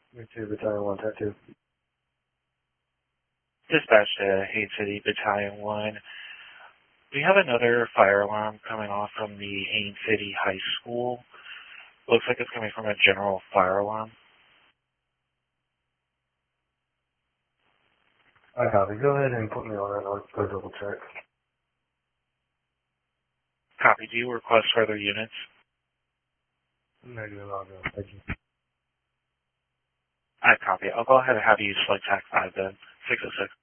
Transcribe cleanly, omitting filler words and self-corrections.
Me too, Battalion 1, Tattoo. Dispatch to Haines City, Battalion 1. We have another fire alarm coming off from the Haines City High School. Looks like it's coming from a general fire alarm. I copy. Go ahead and put me on that. I'll go double check. Copy. Do you request further units? Negative, I'll go. Thank you. I copy. I'll go ahead and have you select TAC 5 then. 606.